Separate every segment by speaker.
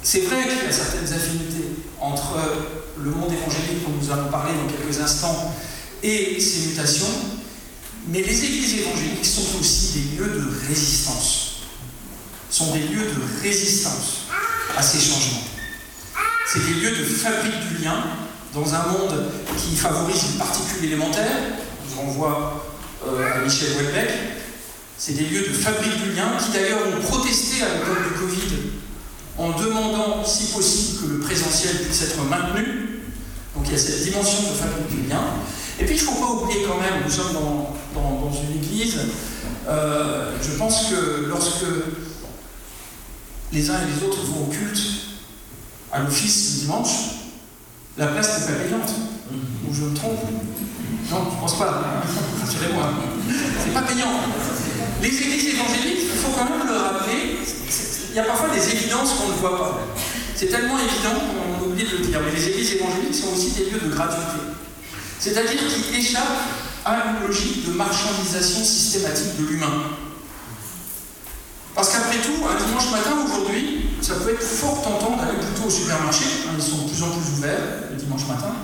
Speaker 1: C'est vrai qu'il y a certaines affinités entre le monde évangélique dont nous allons parler dans quelques instants et ces mutations, mais les églises évangéliques sont aussi des lieux de résistance. Sont des lieux de résistance à ces changements. C'est des lieux de fabrique du lien dans un monde qui favorise les particules élémentaires. Je renvoie à Michel Houellebecq. C'est des lieux de fabrique du lien qui d'ailleurs ont protesté à l'époque du Covid en demandant, si possible, que le présentiel puisse être maintenu. Donc il y a cette dimension de fabrique du lien. Et puis il ne faut pas oublier quand même, nous sommes dans une église, je pense que lorsque les uns et les autres vont au culte, à l'office le dimanche, la place n'est pas payante. Ou je me trompe? Non, je ne pense pas. Rassurez-moi. C'est pas payant. Les églises évangéliques, il faut quand même le rappeler, il y a parfois des évidences qu'on ne voit pas. C'est tellement évident qu'on oublie de le dire. Mais les églises évangéliques sont aussi des lieux de gratuité. C'est-à-dire qu'ils échappent à une logique de marchandisation systématique de l'humain. Parce qu'après tout, un dimanche matin, aujourd'hui, ça peut être fort tentant d'aller plutôt au supermarché. Ils sont de plus en plus ouverts le dimanche matin.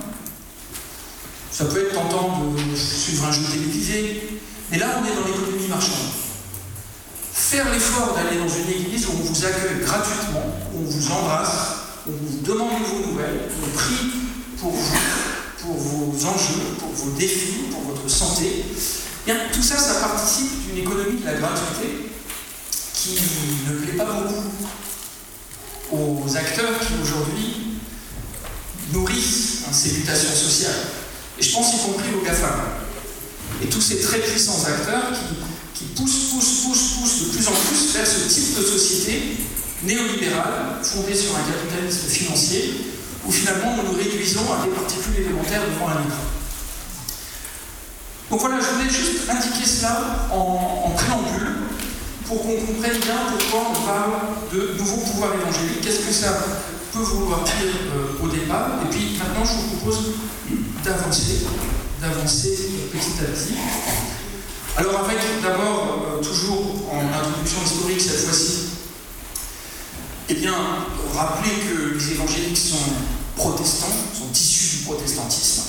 Speaker 1: Ça peut être tentant de suivre un jeu télévisé. Mais là, on est dans l'économie marchande. Faire l'effort d'aller dans une église où on vous accueille gratuitement, où on vous embrasse, où on vous demande de vos nouvelles, où on prie pour vous, pour vos enjeux, pour vos défis, pour votre santé. Bien, tout ça, ça participe d'une économie de la gratuité qui ne plaît pas beaucoup aux acteurs qui aujourd'hui nourrissent ces mutations sociales. Et je pense y compris aux GAFAM. Et tous ces très puissants acteurs qui poussent de plus en plus vers ce type de société néolibérale, fondée sur un capitalisme financier, où finalement nous nous réduisons à des particules élémentaires devant un écran. Donc voilà, je voulais juste indiquer cela en préambule, pour qu'on comprenne bien pourquoi on parle de nouveaux pouvoirs évangéliques, qu'est-ce que ça peut vouloir dire au départ, et puis maintenant je vous propose d'avancer petit à petit. Alors avec d'abord, toujours en introduction historique cette fois-ci, eh bien, rappeler que les évangéliques sont protestants, sont issus du protestantisme.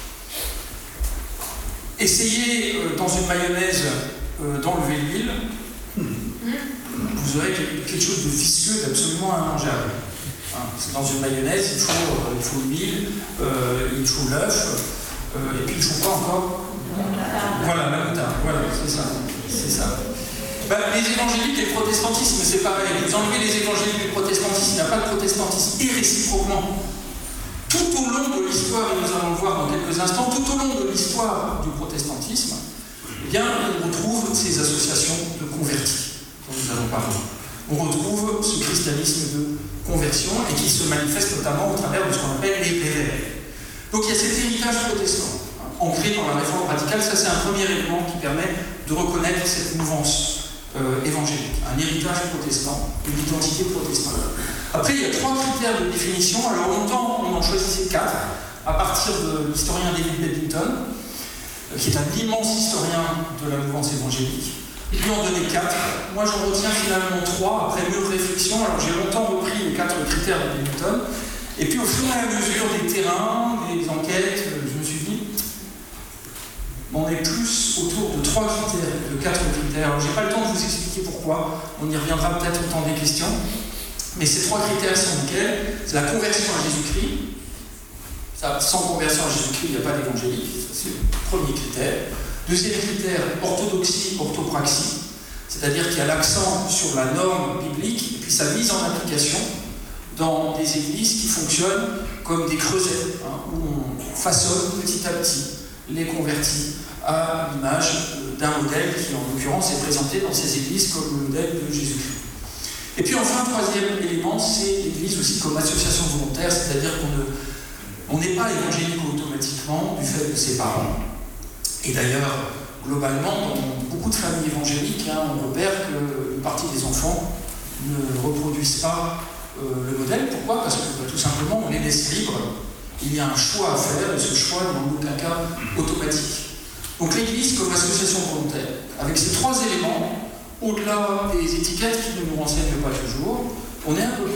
Speaker 1: Essayez dans une mayonnaise d'enlever l'huile, vous aurez quelque chose de visqueux, d'absolument immangeable. Dans une mayonnaise, il faut l'huile, il faut l'œuf, et puis il faut quoi encore? Voilà, la moutarde, voilà, c'est ça. Les évangéliques et le protestantisme, c'est pareil. Vous enlevez les évangéliques et le protestantisme, il n'y a pas de protestantisme. Et réciproquement, tout au long de l'histoire, et nous allons le voir dans quelques instants, tout au long de l'histoire du protestantisme, eh bien, on retrouve ces associations de convertis dont nous allons parler. On retrouve ce christianisme de conversion et qui se manifeste notamment au travers de ce qu'on appelle les pévères. Donc il y a cet héritage protestant, ancré dans la réforme radicale. Ça, c'est un premier élément qui permet de reconnaître cette mouvance évangélique, un héritage protestant, une identité protestante. Après, il y a 3 critères de définition. Alors longtemps, on en choisissait 4, à partir de l'historien David Bedington, qui est un immense historien de la mouvance évangélique. Il lui en donnait 4. Moi, j'en retiens finalement 3, après mûre réflexion. Alors, j'ai longtemps repris les 4 critères de Bedington. Et puis, au fur et à mesure des terrains, des enquêtes, je me suis dit, on est plus autour de 3 critères, de 4 critères. Alors, j'ai pas le temps de vous expliquer pourquoi. On y reviendra peut-être au temps des questions. Mais ces 3 critères sont lesquels? C'est la conversion à Jésus-Christ. Ça, sans conversion à Jésus-Christ, il n'y a pas d'évangélique. C'est le premier critère. Deuxième critère, orthodoxie, orthopraxie. C'est-à-dire qu'il y a l'accent sur la norme biblique et puis sa mise en application dans des églises qui fonctionnent comme des creusets, où on façonne petit à petit les convertis à l'image d'un modèle qui, en l'occurrence, est présenté dans ces églises comme le modèle de Jésus-Christ. Et puis enfin, troisième élément, c'est l'église aussi comme association volontaire, c'est-à-dire qu'on n'est pas évangélique automatiquement du fait de ses parents. Et d'ailleurs, globalement, dans beaucoup de familles évangéliques, on repère qu'une partie des enfants ne reproduisent pas le modèle. Pourquoi? Parce que tout simplement, on les laisse libres. Il y a un choix à faire, et ce choix n'est en aucun cas automatique. Donc l'Église comme association volontaire, avec ces 3 éléments, au-delà des étiquettes qui ne nous renseignent pas toujours, on est un peu